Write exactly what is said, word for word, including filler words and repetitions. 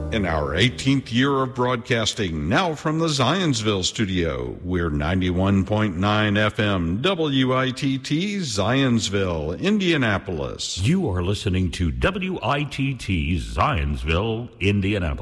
In our eighteenth year of broadcasting, now from the Zionsville studio, we're ninety-one point nine F M W I T T Zionsville, Indianapolis. You are listening to W I T T Zionsville, Indianapolis.